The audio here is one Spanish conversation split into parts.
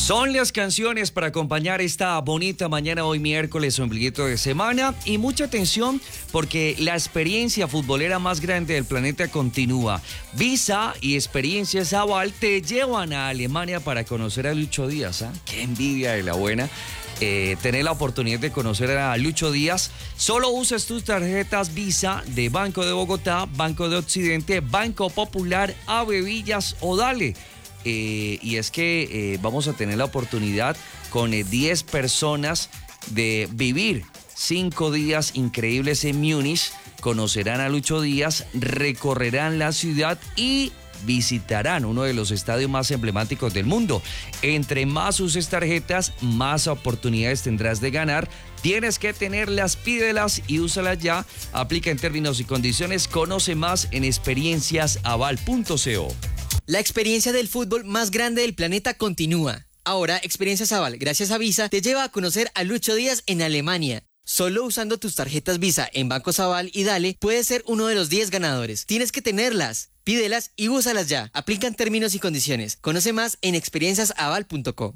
Son las canciones para acompañar esta bonita mañana hoy miércoles, ombliguito de semana, y mucha atención porque la experiencia futbolera más grande del planeta continúa. Visa y Experiencias Aval te llevan a Alemania para conocer a Lucho Díaz. ¿Ah? Qué envidia de la buena. Tener la oportunidad de conocer a Lucho Díaz. Solo uses tus tarjetas Visa de Banco de Bogotá, Banco de Occidente, Banco Popular, Avevillas o Dale. Y es que vamos a tener la oportunidad con 10 personas de vivir 5 días increíbles en Múnich. Conocerán a Lucho Díaz, recorrerán la ciudad y visitarán uno de los estadios más emblemáticos del mundo. Entre más uses tarjetas, más oportunidades tendrás de ganar. Tienes que tenerlas, pídelas y úsalas ya. Aplica en términos y condiciones. Conoce más en experienciasaval.co. La experiencia del fútbol más grande del planeta continúa. Ahora, Experiencias Aval, gracias a Visa, te lleva a conocer a Lucho Díaz en Alemania. Solo usando tus tarjetas Visa en Bancos Aval y Dale, puedes ser uno de los 10 ganadores. Tienes que tenerlas, pídelas y úsalas ya. Aplican términos y condiciones. Conoce más en experienciasaval.co.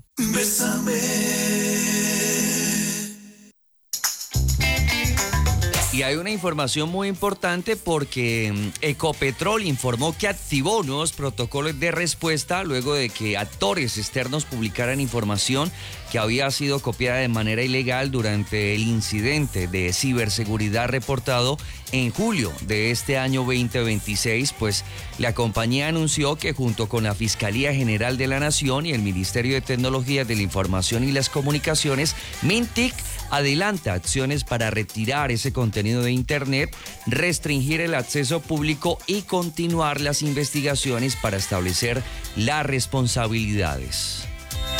Y hay una información muy importante porque Ecopetrol informó que activó nuevos protocolos de respuesta luego de que actores externos publicaran información que había sido copiada de manera ilegal durante el incidente de ciberseguridad reportado en julio de este año 2026, pues la compañía anunció que junto con la Fiscalía General de la Nación y el Ministerio de Tecnologías de la Información y las Comunicaciones, Mintic adelanta acciones para retirar ese contenido de Internet, restringir el acceso público y continuar las investigaciones para establecer las responsabilidades.